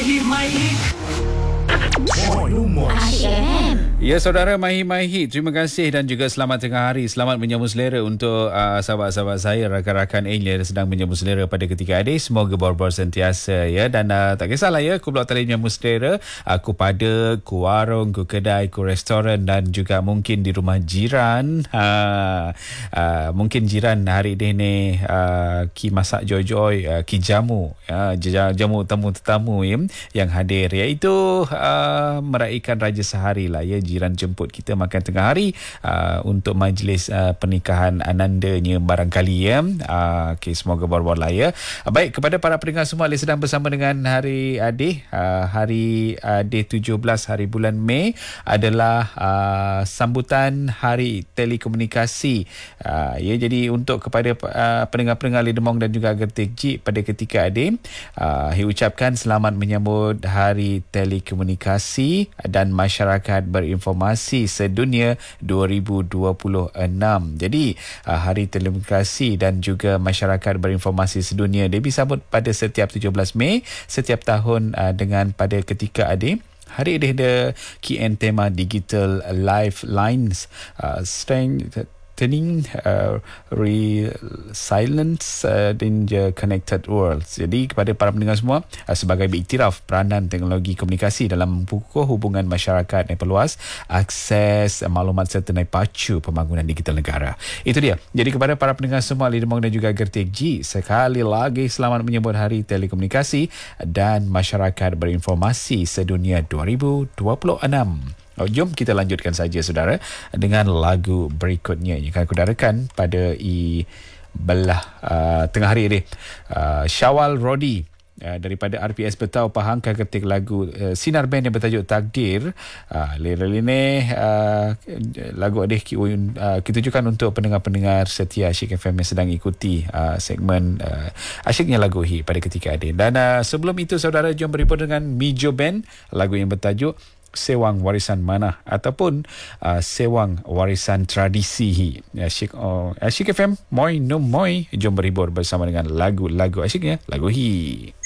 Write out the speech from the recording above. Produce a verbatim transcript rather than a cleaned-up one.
Hit, My Hit. Moi, moi. Ya, saudara Mahi Mahi, terima kasih dan juga selamat tengah hari. Selamat menyambut selera untuk uh, sahabat-sahabat saya, rakan-rakan Angel yang sedang menyambut selera pada ketika adik. Semoga bor-bor sentiasa ya. Dan uh, tak kisahlah ya, ku blok tali menyambut selera. Aku pada, ku warung, ku kedai, ku restoran dan juga mungkin di rumah jiran. Ha, uh, mungkin jiran hari ini ni uh, ki masak joy-joy, uh, ki jamu, ya, jamu tamu-tetamu ya, yang hadir, iaitu uh, meraihkan Raja Sehari lah ya. Jiran jemput kita makan tengah hari uh, untuk majlis uh, pernikahan anandanya barangkali ya. Uh, okay, semoga bor-bor lah ya. Uh, baik, kepada para pendengar semua yang sedang bersama dengan Hari Adih, uh, Hari Adih tujuh belas hari bulan Mei adalah uh, sambutan Hari Telekomunikasi. Uh, ya, jadi untuk kepada uh, pendengar-pendengar Lidemong dan juga Gertik G pada ketika Adih, uh, saya ucapkan selamat menyambut Hari Telekomunikasi dan Masyarakat Berinformasi Informasi Sedunia dua ribu dua puluh enam. Jadi uh, Hari Telekomunikasi dan juga Masyarakat Berinformasi Sedunia dia disambut pada setiap tujuh belas Mei setiap tahun uh, dengan pada ketika adik. Hari ini ada key and tema Digital Lifelines, uh, strength turning uh, resilience uh, in the connected world. Jadi kepada para pendengar semua, uh, sebagai beriktiraf peranan teknologi komunikasi dalam memperkukuh hubungan masyarakat yang perluas, akses uh, maklumat serta naik pacu pembangunan digital negara. Itu dia. Jadi kepada para pendengar semua Lidemong dan juga Gertik G, sekali lagi selamat menyambut Hari Telekomunikasi dan Masyarakat Berinformasi Sedunia dua ribu dua puluh enam. Oh, jom kita lanjutkan saja saudara dengan lagu berikutnya yang akan aku darakan pada i belah uh, tengah hari ini. Uh, Syawal Rodi uh, daripada R P S Betau Pahang akan ketik lagu uh, Sinar Band yang bertajuk Takdir. Uh, Liral ini uh, lagu adik uh, kita tujukan untuk pendengar-pendengar setia Asyik F M yang sedang ikuti uh, segmen uh, asyiknya lagu hi pada ketika adik. Dan uh, sebelum itu saudara, jom berhimpun dengan Mijo Band, lagu yang bertajuk Sewang Warisan Manah ataupun uh, Sewang Warisan Tradisi. Asyik, oh, Asyik F M, moi no moi. Jom berhibur bersama dengan lagu-lagu asyiknya lagu hi.